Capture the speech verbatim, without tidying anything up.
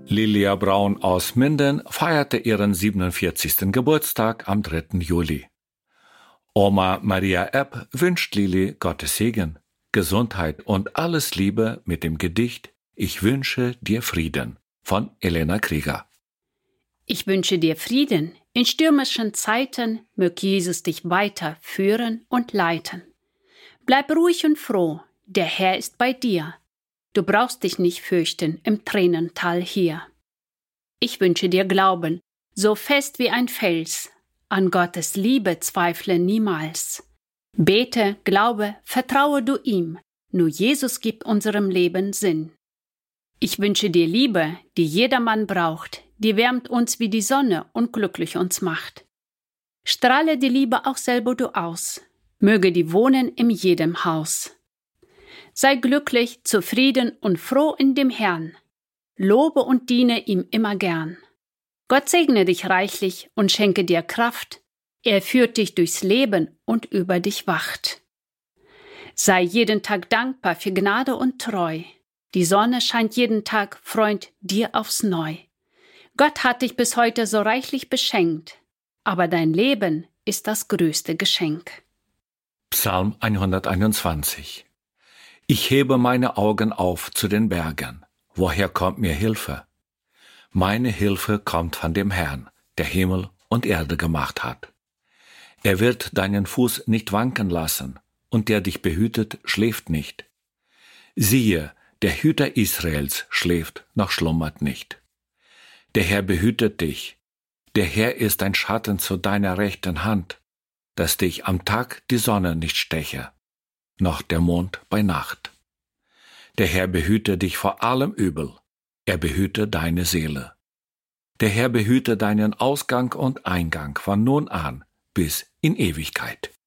Lilia Braun aus Minden feierte ihren siebenundvierzigsten Geburtstag am dritten Juli. Oma Maria Epp wünscht Lili Gottes Segen, Gesundheit und alles Liebe mit dem Gedicht Ich wünsche dir Frieden von Elena Krieger. Ich wünsche dir Frieden. In stürmischen Zeiten mög Jesus dich weiter führen und leiten. Bleib ruhig und froh, der Herr ist bei dir. Du brauchst dich nicht fürchten im Tränental hier. Ich wünsche dir Glauben, so fest wie ein Fels. An Gottes Liebe zweifle niemals. Bete, glaube, vertraue du ihm. Nur Jesus gibt unserem Leben Sinn. Ich wünsche dir Liebe, die jedermann braucht, die wärmt uns wie die Sonne und glücklich uns macht. Strahle die Liebe auch selber du aus, möge die wohnen in jedem Haus. Sei glücklich, zufrieden und froh in dem Herrn, lobe und diene ihm immer gern. Gott segne dich reichlich und schenke dir Kraft, er führt dich durchs Leben und über dich wacht. Sei jeden Tag dankbar für Gnade und Treu, die Sonne scheint jeden Tag, Freund, dir aufs Neu. Gott hat dich bis heute so reichlich beschenkt, aber dein Leben ist das größte Geschenk. Psalm hunderteinundzwanzig. Ich hebe meine Augen auf zu den Bergen. Woher kommt mir Hilfe? Meine Hilfe kommt von dem Herrn, der Himmel und Erde gemacht hat. Er wird deinen Fuß nicht wanken lassen, und der dich behütet, schläft nicht. Siehe, der Hüter Israels schläft noch schlummert nicht. Der Herr behütet dich. Der Herr ist ein Schatten zu deiner rechten Hand, dass dich am Tag die Sonne nicht steche, noch der Mond bei Nacht. Der Herr behüte dich vor allem Übel, er behüte deine Seele. Der Herr behüte deinen Ausgang und Eingang von nun an bis in Ewigkeit.